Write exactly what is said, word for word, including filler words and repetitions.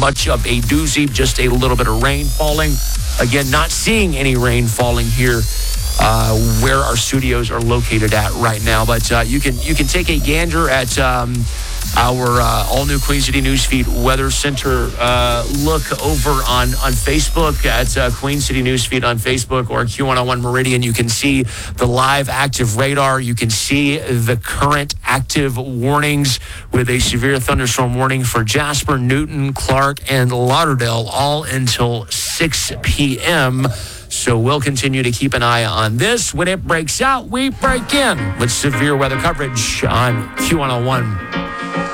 much of a doozy, just a little bit of rain falling. Again, not seeing any rain falling here uh, where our studios are located at right now. But uh, you can you can take a gander at um, our uh, all-new Queen City Newsfeed Weather Center uh, look over on, on Facebook at uh, Queen City Newsfeed on Facebook or Q one oh one Meridian. You can see the live active radar. You can see the current active warnings with a severe thunderstorm warning for Jasper, Newton, Clark, and Lauderdale all until six p.m., So we'll continue to keep an eye on this. When it breaks out, we break in with severe weather coverage on Q one oh one.